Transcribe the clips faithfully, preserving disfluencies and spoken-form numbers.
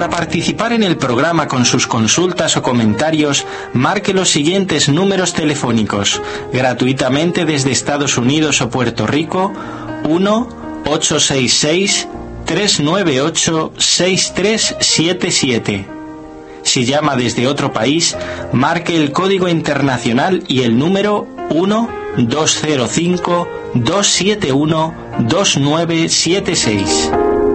Para participar en el programa con sus consultas o comentarios, marque los siguientes números telefónicos, gratuitamente desde Estados Unidos o Puerto Rico: uno ocho seis seis, tres nueve ocho, seis tres siete siete. Si llama desde otro país, marque el código internacional y el número uno dos cero cinco, dos siete uno, dos nueve siete seis.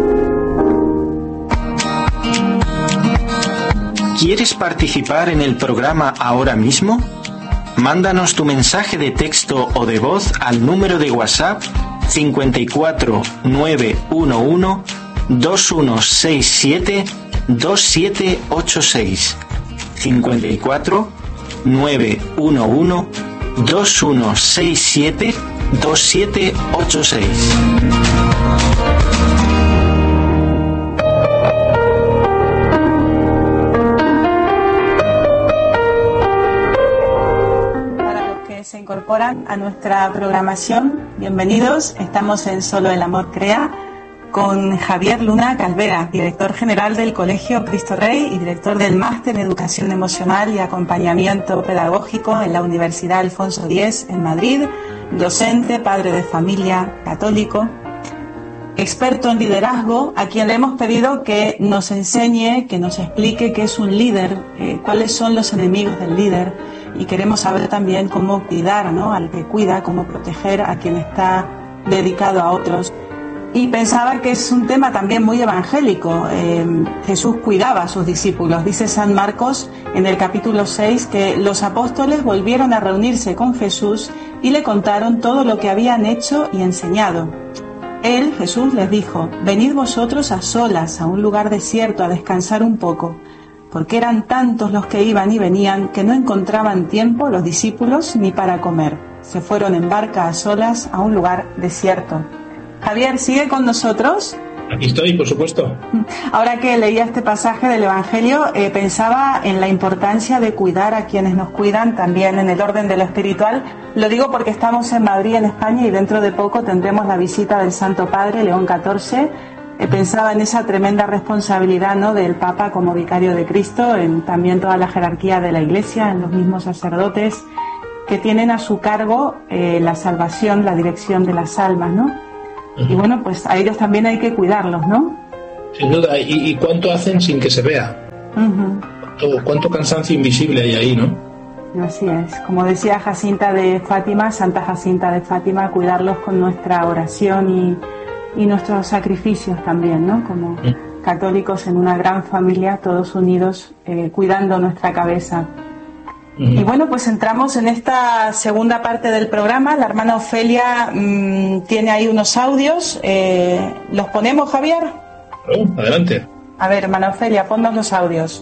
¿Quieres participar en el programa ahora mismo? Mándanos tu mensaje de texto o de voz al número de WhatsApp cinco cuatro nueve uno uno, dos uno seis siete, dos siete ocho seis. cinco cuatro nueve uno uno, dos uno seis siete, dos siete ocho seis. Se incorporan a nuestra programación, bienvenidos. Estamos en Solo el Amor Crea con Javier Luna Calvera, director general del Colegio Cristo Rey y director del Máster en Educación Emocional y Acompañamiento Pedagógico en la Universidad Alfonso X en Madrid, docente, padre de familia, católico, experto en liderazgo, a quien le hemos pedido que nos enseñe, que nos explique qué es un líder, eh, cuáles son los enemigos del líder. Y queremos saber también cómo cuidar, ¿no?, al que cuida, cómo proteger a quien está dedicado a otros. Y pensaba que es un tema también muy evangélico. Eh, Jesús cuidaba a sus discípulos. Dice San Marcos en el capítulo seis que los apóstoles volvieron a reunirse con Jesús y le contaron todo lo que habían hecho y enseñado. Él, Jesús, les dijo: venid vosotros a solas a un lugar desierto a descansar un poco. Porque eran tantos los que iban y venían que no encontraban tiempo los discípulos ni para comer. Se fueron en barca a solas a un lugar desierto. Javier, ¿sigue con nosotros? Aquí estoy, por supuesto. Ahora que leía este pasaje del Evangelio, eh, pensaba en la importancia de cuidar a quienes nos cuidan, también en el orden de lo espiritual. Lo digo porque estamos en Madrid, en España, y dentro de poco tendremos la visita del Santo Padre, León catorce. Eh, pensaba en esa tremenda responsabilidad, ¿no?, del Papa como vicario de Cristo, en también toda la jerarquía de la Iglesia, en los mismos sacerdotes que tienen a su cargo eh, la salvación, la dirección de las almas, ¿no? Uh-huh. Y bueno, pues a ellos también hay que cuidarlos, ¿no? Sin duda. ¿Y, y cuánto hacen sin que se vea? Uh-huh. ¿Cuánto, cuánto cansancio invisible hay ahí, no? Así es. Como decía Jacinta de Fátima, Santa Jacinta de Fátima, cuidarlos con nuestra oración y y nuestros sacrificios también, ¿no? Como católicos en una gran familia, todos unidos, eh, cuidando nuestra cabeza. Uh-huh. Y bueno, pues entramos en esta segunda parte del programa. La hermana Ofelia mmm, tiene ahí unos audios. Eh, ¿Los ponemos, Javier? Oh, adelante. A ver, hermana Ofelia, ponnos los audios.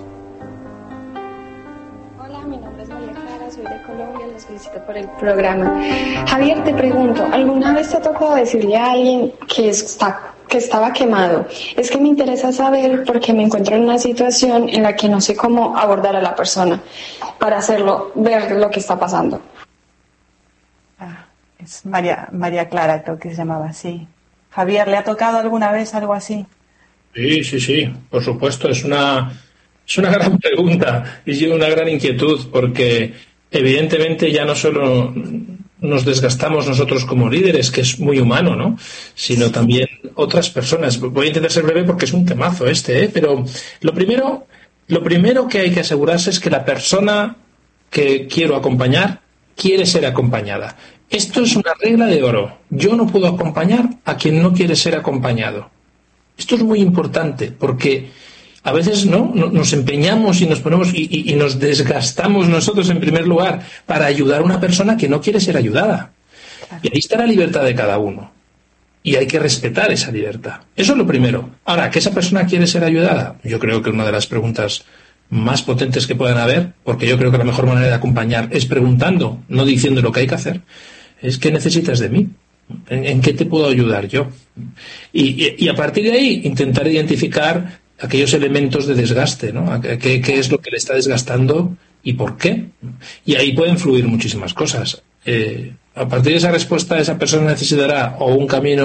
Los felicito por el programa. Javier, te pregunto, ¿alguna vez te ha tocado decirle a alguien que, está, que estaba quemado? Es que me interesa saber porque me encuentro en una situación en la que no sé cómo abordar a la persona para hacerlo ver lo que está pasando. Ah, es María, María Clara, creo que se llamaba así. Javier, ¿le ha tocado alguna vez algo así? Sí, sí, sí, por supuesto. Es una, es una gran pregunta y una gran inquietud porque evidentemente ya no solo nos desgastamos nosotros como líderes, que es muy humano, ¿no?, sino también otras personas. Voy a intentar ser breve porque es un temazo este, ¿eh? Pero lo primero, lo primero que hay que asegurarse es que la persona que quiero acompañar quiere ser acompañada. Esto es una regla de oro. Yo no puedo acompañar a quien no quiere ser acompañado. Esto es muy importante porque a veces no nos empeñamos y nos ponemos y, y, y nos desgastamos nosotros en primer lugar para ayudar a una persona que no quiere ser ayudada. Claro. Y ahí está la libertad de cada uno. Y hay que respetar esa libertad. Eso es lo primero. Ahora, ¿que esa persona quiere ser ayudada? Yo creo que una de las preguntas más potentes que puedan haber, porque yo creo que la mejor manera de acompañar es preguntando, no diciendo lo que hay que hacer, es ¿qué necesitas de mí? ¿En, en qué te puedo ayudar yo? Y, y, y a partir de ahí intentar identificar aquellos elementos de desgaste, ¿no? ¿Qué, qué es lo que le está desgastando y por qué? Y ahí pueden fluir muchísimas cosas. Eh, a partir de esa respuesta, esa persona necesitará o un camino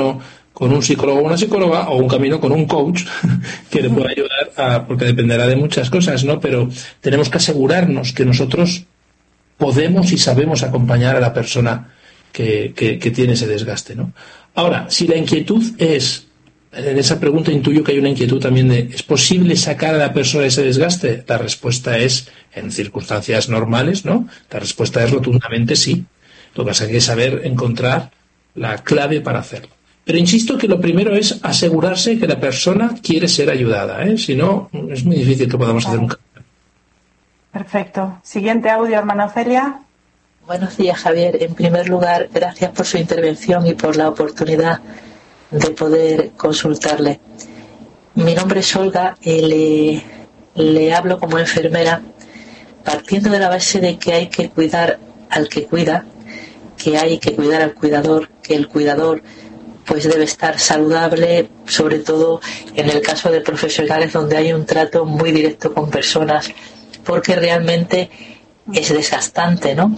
con un psicólogo o una psicóloga, o un camino con un coach que le pueda ayudar, a, porque dependerá de muchas cosas, ¿no? Pero tenemos que asegurarnos que nosotros podemos y sabemos acompañar a la persona que, que, que tiene ese desgaste, ¿no? Ahora, si la inquietud es, en esa pregunta intuyo que hay una inquietud también de, ¿es posible sacar a la persona de ese desgaste? La respuesta es, en circunstancias normales, ¿no? La respuesta es rotundamente sí. Lo que pasa es que hay que saber encontrar la clave para hacerlo. Pero insisto que lo primero es asegurarse que la persona quiere ser ayudada, ¿eh? Si no, es muy difícil que podamos hacer un cambio. Perfecto. Siguiente audio, hermana Ofelia. Buenos días, Javier. En primer lugar, gracias por su intervención y por la oportunidad de poder consultarle. Mi nombre es Olga y le, le hablo como enfermera, partiendo de la base de que hay que cuidar al que cuida, que hay que cuidar al cuidador, que el cuidador pues debe estar saludable, sobre todo en el caso de profesionales donde hay un trato muy directo con personas, porque realmente es desgastante, ¿no?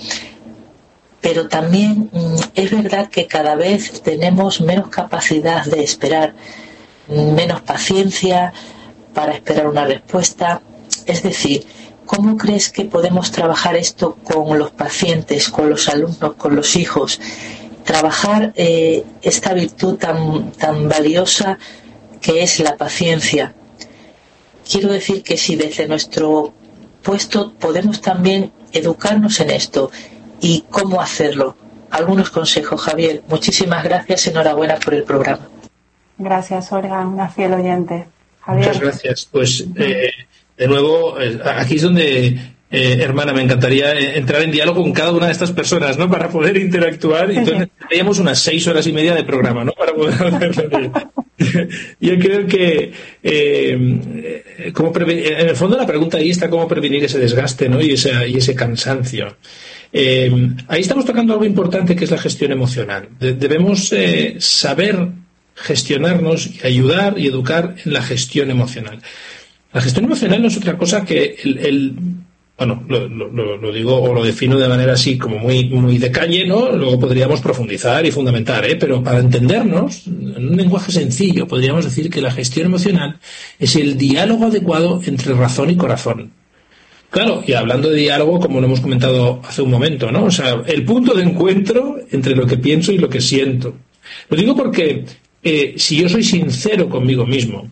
Pero también mmm, es verdad que cada vez tenemos menos capacidad de esperar, menos paciencia para esperar una respuesta. Es decir, ¿cómo crees que podemos trabajar esto con los pacientes, con los alumnos, con los hijos? Trabajar eh, esta virtud tan, tan valiosa que es la paciencia. Quiero decir que si desde nuestro puesto podemos también educarnos en esto y cómo hacerlo. Algunos consejos, Javier. Muchísimas gracias, enhorabuena por el programa. Gracias, Olga, una fiel oyente. Javier. Muchas gracias. Pues eh, de nuevo, eh, aquí es donde... Eh, hermana, me encantaría entrar en diálogo con cada una de estas personas, ¿no? Para poder interactuar. Y entonces necesitaríamos unas seis horas y media de programa, ¿no? Para poder hacerlo. Yo creo que, eh, cómo prevenir, en el fondo la pregunta ahí está cómo prevenir ese desgaste, ¿no? Y ese, y ese cansancio. Eh, ahí estamos tocando algo importante que es la gestión emocional. De, debemos eh, saber gestionarnos y ayudar y educar en la gestión emocional. La gestión emocional no es otra cosa que el, el bueno, lo, lo, lo digo o lo defino de manera así como muy, muy de calle, ¿no? Luego podríamos profundizar y fundamentar, ¿eh? Pero para entendernos, en un lenguaje sencillo, podríamos decir que la gestión emocional es el diálogo adecuado entre razón y corazón. Claro, y hablando de diálogo, como lo hemos comentado hace un momento, ¿no? O sea, el punto de encuentro entre lo que pienso y lo que siento. Lo digo porque eh, si yo soy sincero conmigo mismo,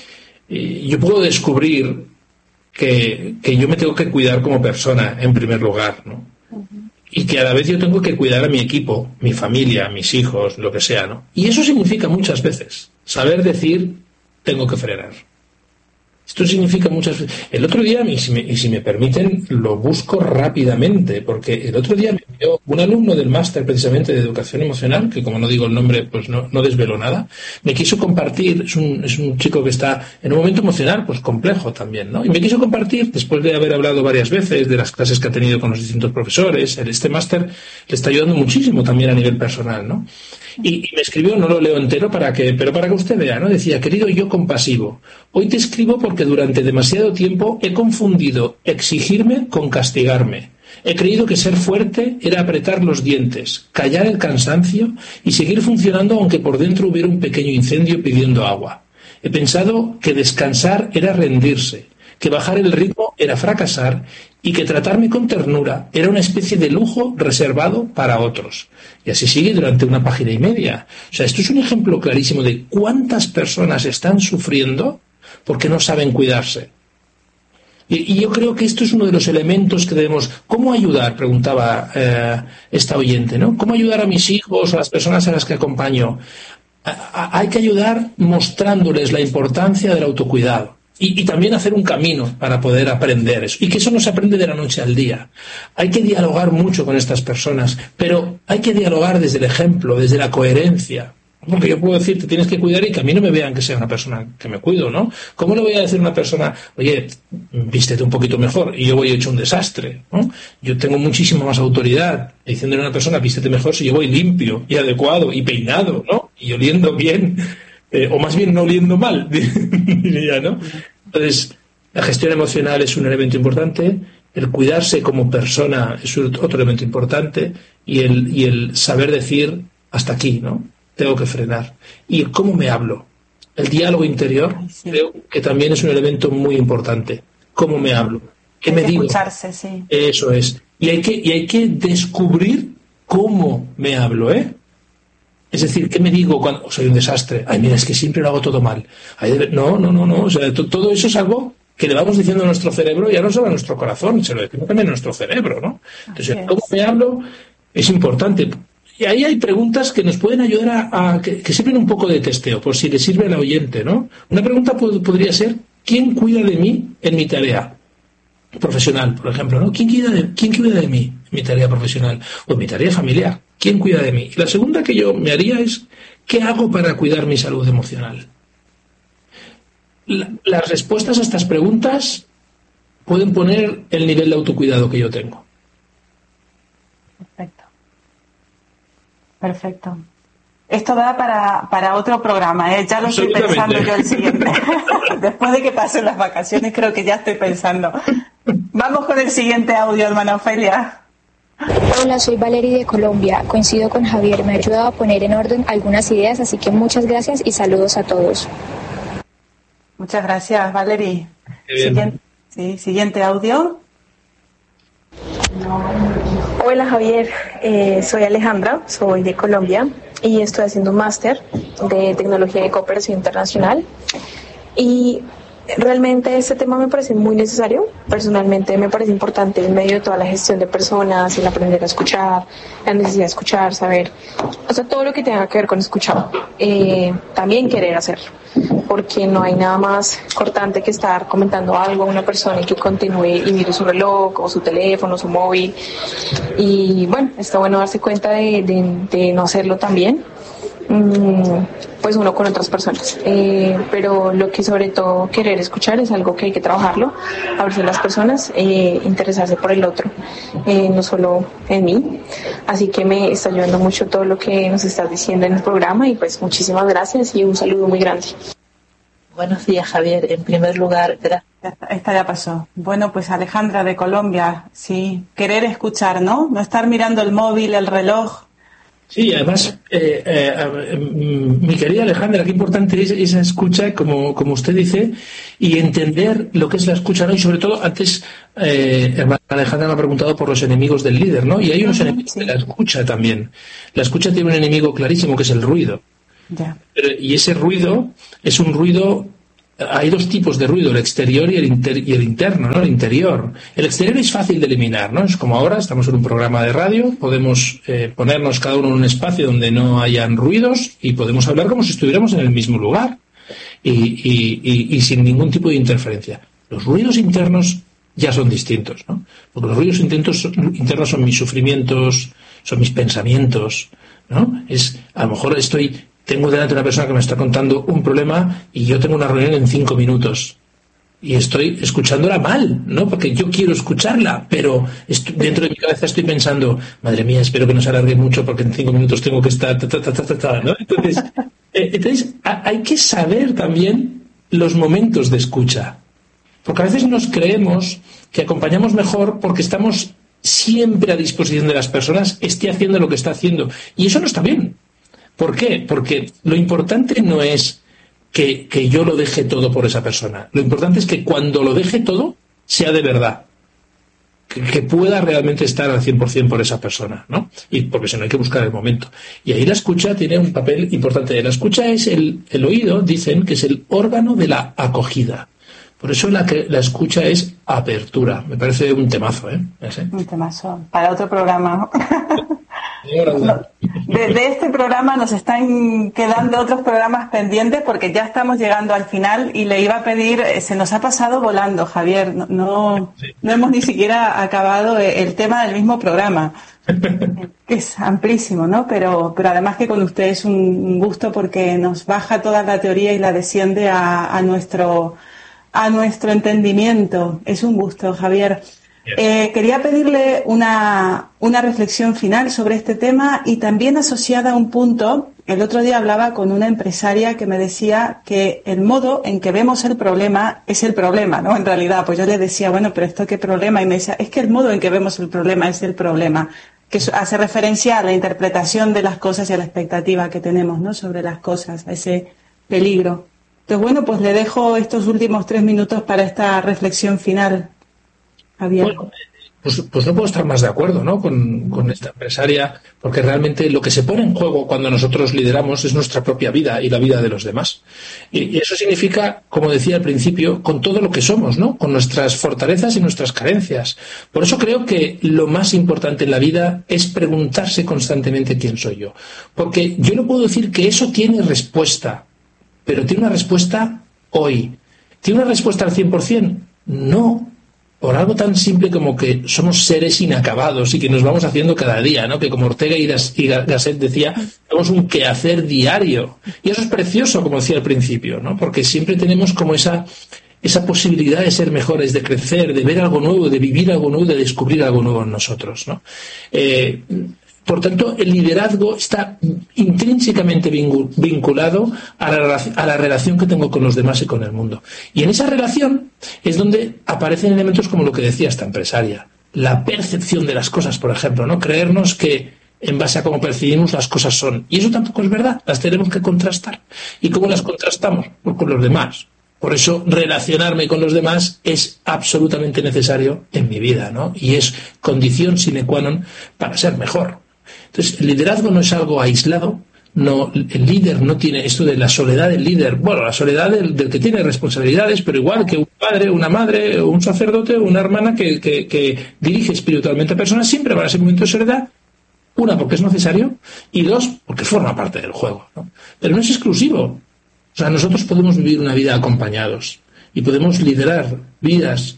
eh, yo puedo descubrir Que, que yo me tengo que cuidar como persona en primer lugar, ¿no? Uh-huh. Y que a la vez yo tengo que cuidar a mi equipo, mi familia, mis hijos, lo que sea, ¿no? Y eso significa muchas veces saber decir tengo que frenar. Esto significa muchas veces. El otro día, y si me, y si me permiten, lo busco rápidamente, porque el otro día me envió un alumno del máster precisamente de educación emocional, que como no digo el nombre, pues no, no desvelo nada, me quiso compartir, es un, es un chico que está en un momento emocional, pues complejo también, ¿no? Y me quiso compartir, después de haber hablado varias veces de las clases que ha tenido con los distintos profesores, este máster le está ayudando muchísimo también a nivel personal, ¿no? Y, y me escribió, no lo leo entero, para que, pero para que usted vea, ¿no? Decía, querido yo compasivo, hoy te escribo porque durante demasiado tiempo he confundido exigirme con castigarme. He creído que ser fuerte era apretar los dientes, callar el cansancio y seguir funcionando aunque por dentro hubiera un pequeño incendio pidiendo agua. He pensado que descansar era rendirse, que bajar el ritmo era fracasar y que tratarme con ternura era una especie de lujo reservado para otros. Y así sigue durante una página y media. O sea, esto es un ejemplo clarísimo de cuántas personas están sufriendo porque no saben cuidarse. Y, y yo creo que esto es uno de los elementos que debemos... ¿Cómo ayudar? Preguntaba eh, esta oyente, ¿no? ¿Cómo ayudar a mis hijos, a las personas a las que acompaño? A, a, hay que ayudar mostrándoles la importancia del autocuidado. Y, y también hacer un camino para poder aprender eso. Y que eso no se aprende de la noche al día. Hay que dialogar mucho con estas personas, pero hay que dialogar desde el ejemplo, desde la coherencia. Porque yo puedo decir, te tienes que cuidar y que a mí no me vean que sea una persona que me cuido, ¿no? ¿Cómo le voy a decir a una persona, oye, vístete un poquito mejor y yo voy hecho un desastre, ¿no? Yo tengo muchísima más autoridad diciéndole a una persona, vístete mejor si yo voy limpio y adecuado y peinado, ¿no? Y oliendo bien. Eh, o más bien no oliendo mal, diría, ¿no? Entonces, la gestión emocional es un elemento importante, el cuidarse como persona es otro elemento importante y el, y el saber decir hasta aquí, ¿no? tengo que frenar. Y cómo me hablo. El diálogo interior Ay, sí. creo que también es un elemento muy importante. ¿Cómo me hablo? ¿Qué hay me que digo? Escucharse, sí. Eso es. Y hay que, y hay que descubrir cómo me hablo, ¿eh? Es decir, ¿qué me digo cuando soy un desastre? Ay, mira, es que siempre lo hago todo mal. Ay, debe... No, no, no, no. O sea, to, todo eso es algo que le vamos diciendo a nuestro cerebro, ya no solo a nuestro corazón, se lo decimos también a nuestro cerebro, ¿no? Entonces, Así es. cómo me hablo es importante. Y ahí hay preguntas que nos pueden ayudar a, a que, que sirven un poco de testeo, por si le sirve al oyente, ¿no? Una pregunta pod- podría ser, ¿quién cuida de mí en mi tarea profesional, por ejemplo, ¿no? ¿Quién cuida de, quién cuida de mí en mi tarea profesional o en mi tarea familiar? ¿Quién cuida de mí? Y la segunda que yo me haría es, ¿qué hago para cuidar mi salud emocional? La, las respuestas a estas preguntas pueden poner el nivel de autocuidado que yo tengo. Perfecto. Perfecto. Esto da para, para otro programa, ¿eh? Ya lo estoy Absolutamente. pensando yo el siguiente. Después de que pasen las vacaciones, creo que ya estoy pensando. Vamos con el siguiente audio, hermana Ofelia. Hola, soy Valerie de Colombia. Coincido con Javier, me ha ayudado a poner en orden algunas ideas, así que muchas gracias y saludos a todos. Muchas gracias, Valerie. Qué bien. Siguiente, sí, siguiente audio. Hola Javier, eh, soy Alejandra, soy de Colombia y estoy haciendo un máster de Tecnología y Cooperación Internacional y realmente este tema me parece muy necesario. Personalmente me parece importante en medio de toda la gestión de personas, el aprender a escuchar, la necesidad de escuchar, saber, o sea, todo lo que tenga que ver con escuchar, eh, también querer hacerlo, porque no hay nada más cortante que estar comentando algo a una persona y que continúe y mire su reloj o su teléfono, su móvil, y bueno, está bueno darse cuenta de, de, de no hacerlo también, pues uno con otras personas, eh, pero lo que sobre todo querer escuchar es algo que hay que trabajarlo, abrirse a las personas, eh, interesarse por el otro, eh, no solo en mí, así que me está ayudando mucho todo lo que nos estás diciendo en el programa y pues muchísimas gracias y un saludo muy grande. Buenos días, Javier. En primer lugar, gracias. Esta ya pasó. Bueno, pues Alejandra de Colombia, sí, querer escuchar, ¿no? No estar mirando el móvil, el reloj. Sí, además, eh, eh, mi querida Alejandra, qué importante es esa escucha, como, como usted dice, y entender lo que es la escucha, ¿no? Y sobre todo, antes, eh, hermana Alejandra me ha preguntado por los enemigos del líder, ¿no? Y hay unos uh-huh, enemigos sí. de la escucha también. La escucha tiene un enemigo clarísimo, que es el ruido. Yeah. Pero, y ese ruido es un ruido... Hay dos tipos de ruido, el exterior y el, inter, y el interno, ¿no? El interior. El exterior es fácil de eliminar, ¿no? Es como ahora, estamos en un programa de radio, podemos eh, ponernos cada uno en un espacio donde no hayan ruidos y podemos hablar como si estuviéramos en el mismo lugar y, y, y, y sin ningún tipo de interferencia. Los ruidos internos ya son distintos, ¿no? Porque los ruidos internos, internos son mis sufrimientos, son mis pensamientos, ¿no? Es, a lo mejor estoy... Tengo delante una persona que me está contando un problema y yo tengo una reunión en cinco minutos y estoy escuchándola mal, ¿no? Porque yo quiero escucharla, pero estoy, dentro de mi cabeza estoy pensando, madre mía, espero que no se alargue mucho porque en cinco minutos tengo que estar, ta, ta, ta, ta, ta, ¿no? Entonces, eh, entonces a, hay que saber también los momentos de escucha, porque a veces nos creemos que acompañamos mejor porque estamos siempre a disposición de las personas, esté haciendo lo que está haciendo, y eso no está bien. ¿Por qué? Porque lo importante no es que, que yo lo deje todo por esa persona. Lo importante es que cuando lo deje todo, sea de verdad. Que, que pueda realmente estar al cien por ciento por esa persona, ¿no? Y porque si no hay que buscar el momento. Y ahí la escucha tiene un papel importante. La escucha es el, el oído, dicen que es el órgano de la acogida. Por eso la, que, la escucha es apertura. Me parece un temazo, ¿eh? ¿Ese? Un temazo. Para otro programa. No, de, de este programa nos están quedando otros programas pendientes porque ya estamos llegando al final y le iba a pedir, se nos ha pasado volando, Javier, no, no, no hemos ni siquiera acabado el tema del mismo programa, que es amplísimo, ¿no? Pero, pero además que con usted es un gusto porque nos baja toda la teoría y la desciende a, a nuestro, a nuestro entendimiento. Es un gusto, Javier. Eh, quería pedirle una, una reflexión final sobre este tema y también asociada a un punto. El otro día hablaba con una empresaria que me decía que el modo en que vemos el problema es el problema, ¿no? En realidad, pues yo le decía, bueno, pero ¿esto qué problema? Y me decía, es que el modo en que vemos el problema es el problema. que hace referencia a la interpretación de las cosas y a la expectativa que tenemos, ¿no?, sobre las cosas, a ese peligro. Entonces, bueno, pues le dejo estos últimos tres minutos para esta reflexión final, Javier. Bueno, pues, pues no puedo estar más de acuerdo, ¿no?, con, con esta empresaria, porque realmente lo que se pone en juego cuando nosotros lideramos es nuestra propia vida y la vida de los demás. Y, y eso significa, como decía al principio, con todo lo que somos, ¿no?, con nuestras fortalezas y nuestras carencias. Por eso creo que lo más importante en la vida es preguntarse constantemente quién soy yo. Porque yo no puedo decir que eso tiene respuesta, pero tiene una respuesta hoy. ¿Tiene una respuesta al cien por ciento? No. Por algo tan simple como que somos seres inacabados y que nos vamos haciendo cada día, ¿no? Que como Ortega y Gasset decía, tenemos un quehacer diario. Y eso es precioso, como decía al principio, ¿no? Porque siempre tenemos como esa, esa posibilidad de ser mejores, de crecer, de ver algo nuevo, de vivir algo nuevo, de descubrir algo nuevo en nosotros, ¿no? Eh, Por tanto, el liderazgo está intrínsecamente vinculado a la, a la relación que tengo con los demás y con el mundo. Y en esa relación es donde aparecen elementos como lo que decía esta empresaria. La percepción de las cosas, por ejemplo, ¿no? Creernos que en base a cómo percibimos las cosas son. Y eso tampoco es verdad. Las tenemos que contrastar. ¿Y cómo las contrastamos? Pues con los demás. Por eso relacionarme con los demás es absolutamente necesario en mi vida, ¿no? Y es condición sine qua non para ser mejor. Entonces, el liderazgo no es algo aislado, no, el líder no tiene esto de la soledad del líder, bueno, la soledad del, del que tiene responsabilidades, pero igual que un padre, una madre, un sacerdote, una hermana que, que, que dirige espiritualmente a personas, siempre van a ser momentos de soledad, una, porque es necesario, y dos, porque forma parte del juego, ¿no? Pero no es exclusivo. O sea, nosotros podemos vivir una vida acompañados y podemos liderar vidas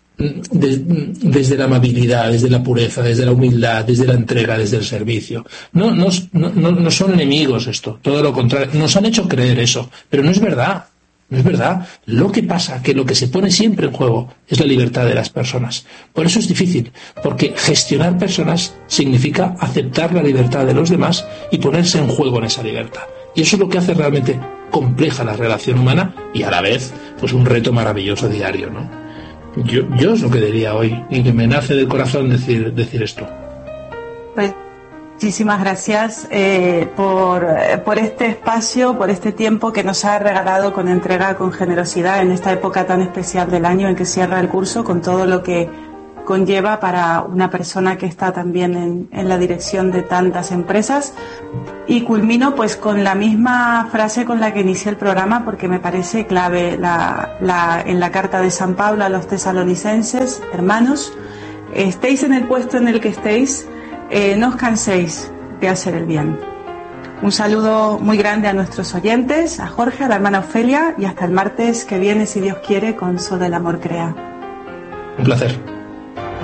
De, desde la amabilidad, desde la pureza, desde la humildad, desde la entrega, desde el servicio. No, no, no, no son enemigos esto, todo lo contrario. Nos han hecho creer eso, pero no es verdad. No es verdad. Lo que pasa, que lo que se pone siempre en juego es la libertad de las personas. Por eso es difícil, porque gestionar personas significa aceptar la libertad de los demás y ponerse en juego en esa libertad. Y eso es lo que hace realmente compleja la relación humana y a la vez pues un reto maravilloso diario, ¿no? Yo, yo es lo que diría hoy, y que me nace del corazón decir, decir esto. Pues muchísimas gracias eh, por, por este espacio, por este tiempo que nos ha regalado con entrega, con generosidad en esta época tan especial del año en que cierra el curso, con todo lo que conlleva para una persona que está también en, en la dirección de tantas empresas. Y culmino pues con la misma frase con la que inicié el programa, porque me parece clave la, la, en la carta de San Pablo a los tesalonicenses: hermanos, estéis en el puesto en el que estéis, eh, no os canséis de hacer el bien. Un saludo muy grande a nuestros oyentes, a Jorge, a la hermana Ofelia, y hasta el martes que viene, si Dios quiere, con Solo el Amor Crea. Un placer.